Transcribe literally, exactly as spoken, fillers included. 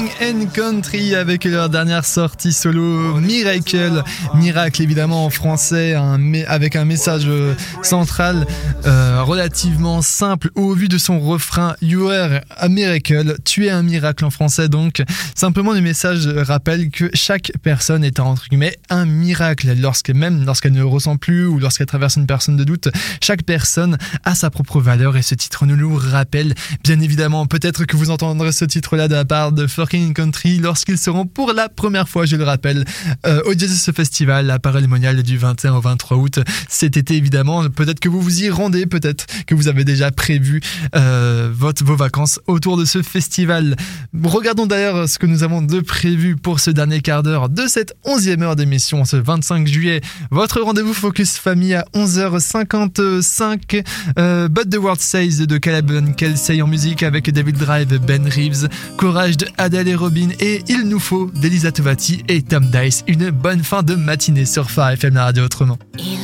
and Country avec leur dernière sortie solo Miracle, miracle évidemment en français, un, avec un message central euh, relativement simple au vu de son refrain You are a miracle, tu es un miracle en français. Donc simplement le message rappelle que chaque personne est entre guillemets un miracle, lorsque même lorsqu'elle ne ressent plus ou lorsqu'elle traverse une personne de doute, chaque personne a sa propre valeur et ce titre nous le rappelle. Bien évidemment, peut-être que vous entendrez ce titre-là de la part de Forking Country lorsqu'ils seront pour la première fois, je le rappelle, euh, au Jesus Festival, la Parole Moniale du vingt et un au vingt-trois août cet été évidemment. Peut-être que vous vous y rendez, peut-être que vous avez déjà prévu euh, votre, vos vacances autour de ce festival. Regardons d'ailleurs ce que nous avons de prévu pour ce dernier quart d'heure de cette onzième heure d'émission, ce vingt-cinq juillet. Votre rendez-vous Focus Famille à onze heures cinquante-cinq. Euh, But the World Says de Caleb and Kelsey en musique avec David Drive, Ben Reeves, Courage de Adele et Robin et Il nous faut d'Elisa Tovati et Tom Dice. Une bonne fin de matinée sur Phare F M, la radio autrement.